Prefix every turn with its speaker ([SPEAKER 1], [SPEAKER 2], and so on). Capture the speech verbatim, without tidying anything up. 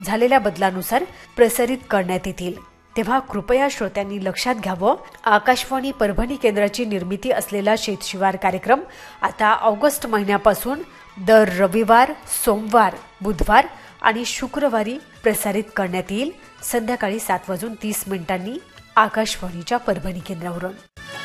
[SPEAKER 1] झालेल्या बदलानुसार प्रसारित करण्यात येतील, तेव्हा कृपया श्रोत्यांनी लक्षात घ्यावं, आकाशवाणी परभणी केंद्राची निर्मिती असलेला शेतशिवार कार्यक्रम आता ऑगस्ट महिन्यापासून दर रविवार, सोमवार, बुधवार आणि शुक्रवारी प्रसारित करण्यात येईल, संध्याकाळी सात वाजून तीस मिनिटांनी आकाशवाणीच्या परभणी केंद्रावरून।